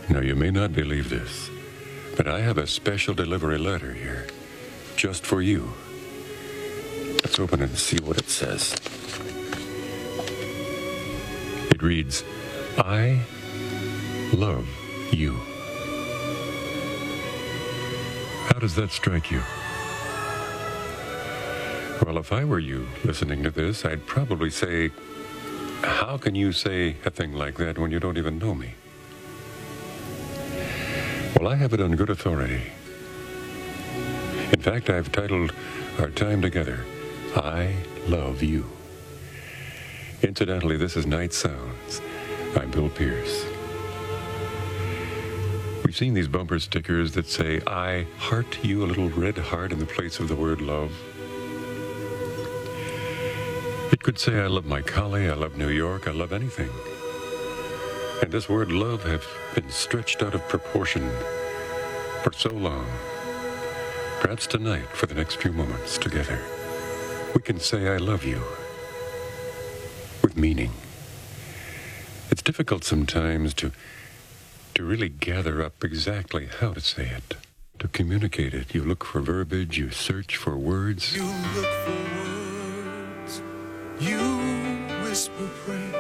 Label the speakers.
Speaker 1: Now, you may not believe this, but I have a special delivery letter here, just for you. Let's open it and see what it says. It reads, I love you. How does that strike you? Well, if I were you listening to this, I'd probably say, how can you say a thing like that when you don't even know me? Well, I have it on good authority. In fact, I've titled our time together, I Love You. Incidentally, this is Night Sounds. I'm Bill Pierce. We've seen these bumper stickers that say, I heart you, a little red heart in the place of the word love. It could say, I love my collie, I love New York, I love anything. And this word love has been stretched out of proportion for so long. Perhaps tonight, for the next few moments together, we can say I love you with meaning. It's difficult sometimes to really gather up exactly how to say it, to communicate it. You look for verbiage, you search for words.
Speaker 2: You look for words, you whisper praise.